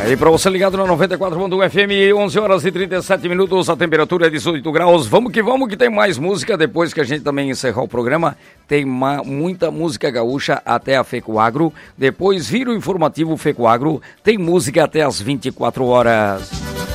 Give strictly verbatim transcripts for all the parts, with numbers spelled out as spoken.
Aí para você ligado na noventa e quatro ponto um F M, onze horas e trinta e sete minutos, a temperatura é dezoito graus. Vamos que vamos, que tem mais música depois que a gente também encerrar o programa. Tem ma- muita música gaúcha até a FECOAGRO. Depois vira o informativo FECOAGRO. Tem música até as vinte e quatro horas.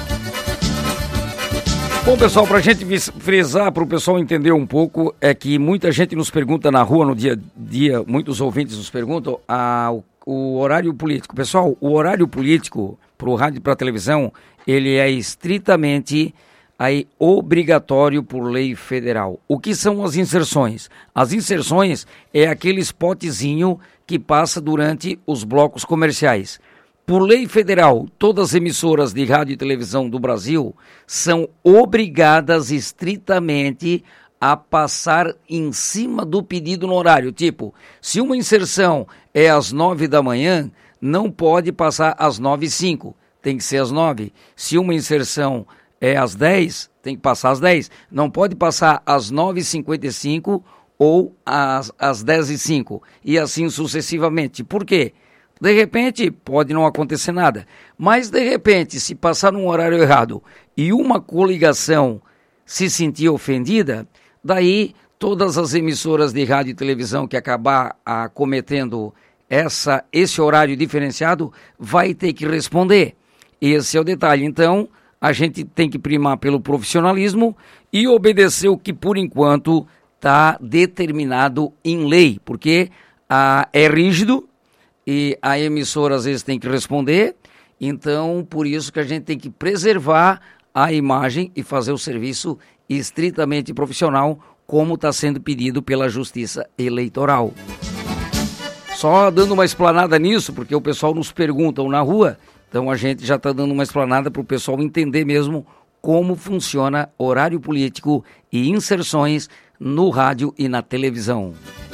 Bom, pessoal, para a gente frisar, para o pessoal entender um pouco, é que muita gente nos pergunta na rua no dia a dia, muitos ouvintes nos perguntam ah, o O horário político. Pessoal, o horário político para o rádio e para a televisão, ele é estritamente aí, obrigatório por lei federal. O que são as inserções? As inserções é aquele spotzinho que passa durante os blocos comerciais. Por lei federal, todas as emissoras de rádio e televisão do Brasil são obrigadas estritamente a passar em cima do pedido no horário. Tipo, se uma inserção é às nove da manhã, não pode passar às nove e cinco, tem que ser às nove. Se uma inserção é às dez, tem que passar às dez. Não pode passar às nove e cinquenta e cinco ou às, às dez e cinco, e assim sucessivamente. Por quê? De repente, pode não acontecer nada, mas de repente, se passar num horário errado e uma coligação se sentir ofendida, daí todas as emissoras de rádio e televisão que acabar ah, cometendo essa, esse horário diferenciado vai ter que responder. Esse é o detalhe. Então, a gente tem que primar pelo profissionalismo e obedecer o que por enquanto está determinado em lei, porque ah, é rígido e a emissora às vezes tem que responder. Então, por isso que a gente tem que preservar a imagem e fazer o serviço estritamente profissional, como está sendo pedido pela Justiça Eleitoral. Só dando uma explanada nisso, porque o pessoal nos pergunta na rua, então a gente já está dando uma explanada para o pessoal entender mesmo como funciona horário político e inserções no rádio e na televisão.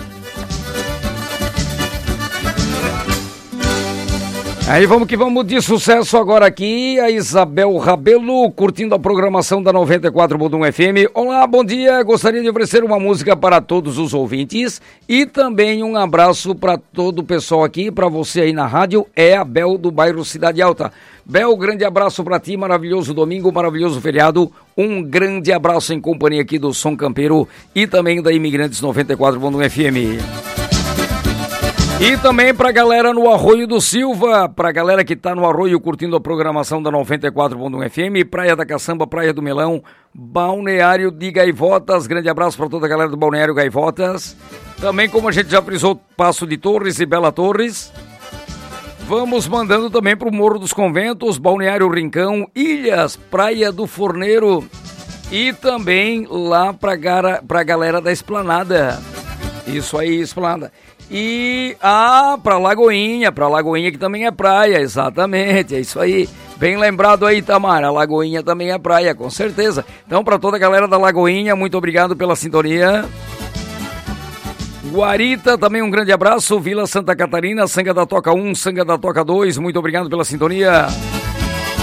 Aí vamos que vamos de sucesso agora aqui, a Isabel Rabelo, curtindo a programação da noventa e quatro ponto um F M. Olá, bom dia, gostaria de oferecer uma música para todos os ouvintes e também um abraço para todo o pessoal aqui, para você aí na rádio, é a Bel do bairro Cidade Alta. Bel, grande abraço para ti, maravilhoso domingo, maravilhoso feriado, um grande abraço em companhia aqui do Som Campeiro e também da Imigrantes noventa e quatro ponto um F M. E também pra galera no Arroio do Silva, pra galera que tá no Arroio curtindo a programação da noventa e quatro ponto um F M, Praia da Caçamba, Praia do Melão, Balneário de Gaivotas, grande abraço pra toda a galera do Balneário Gaivotas. Também, como a gente já frisou, Passo de Torres e Bela Torres. Vamos mandando também pro Morro dos Conventos, Balneário Rincão, Ilhas, Praia do Forneiro e também lá pra, gara, pra galera da Esplanada. Isso aí, Esplanada. E, ah, pra Lagoinha, pra Lagoinha que também é praia, exatamente, é isso aí. Bem lembrado aí, Tamara, a Lagoinha também é praia, com certeza. Então, pra toda a galera da Lagoinha, muito obrigado pela sintonia. Guarita, também um grande abraço. Vila Santa Catarina, Sanga da Toca um, Sanga da Toca dois, muito obrigado pela sintonia.